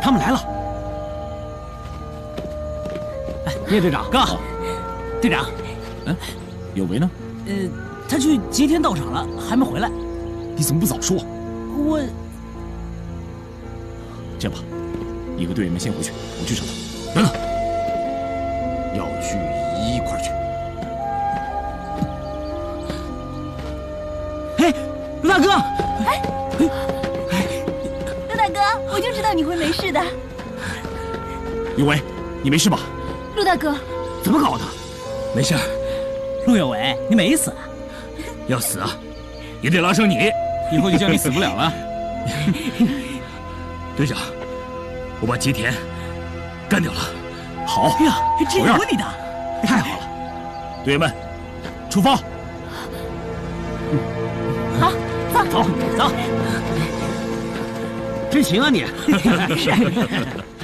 他们来了。叶队长， 哥，队长， 有为呢？ 他去吉田道场了，还没回来。 你怎么不早说？ 我这样吧，你和队员们先回去，我去找他。等等，要去一块儿去。 哎，陆大哥！ 陆大哥，我就知道你会没事的。 有为，你没事吧？ 陆大哥， 怎么搞的？ 没事儿， 陆有为，你没死啊？ 要死啊，也得拉上你。 以后就叫你死不了了。 队长，我把吉田干掉了。 好， 哎呀，这有你的！ 太好了，队员们，出发！ 好，走走。 真行啊你！ 是。